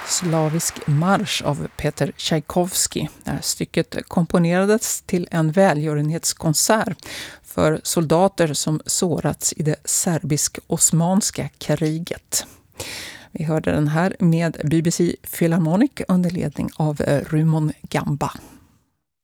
Slavisk marsch av Peter Tchaikovsky. Stycket komponerades till en välgörenhetskonsert för soldater som sårats i det serbisk-osmanska kriget. Vi hörde den här med BBC Philharmonic under ledning av Rumon Gamba.